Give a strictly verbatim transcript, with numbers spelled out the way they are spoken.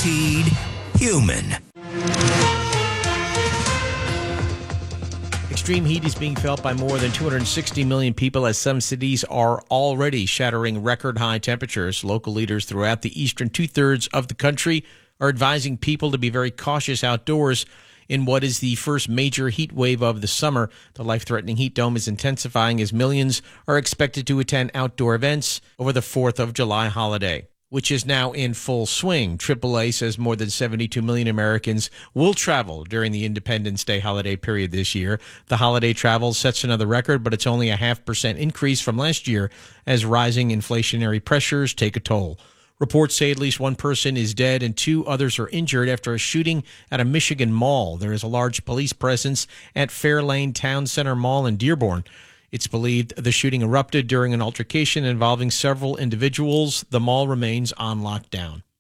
guaranteed human. Extreme heat is being felt by more than two hundred sixty million people as some cities are already shattering record high temperatures. Local leaders throughout the eastern two-thirds of the country are advising people to be very cautious outdoors in what is the first major heat wave of the summer. The life-threatening heat dome is intensifying as millions are expected to attend outdoor events over the fourth of July holiday, which is now in full swing. triple A says more than seventy-two million Americans will travel during the Independence Day holiday period this year. The holiday travel sets another record, but it's only a half percent increase from last year as rising inflationary pressures take a toll. Reports say at least one person is dead and two others are injured after a shooting at a Michigan mall. There is a large police presence at Fairlane Town Center Mall in Dearborn. It's believed the shooting erupted during an altercation involving several individuals. The mall remains on lockdown.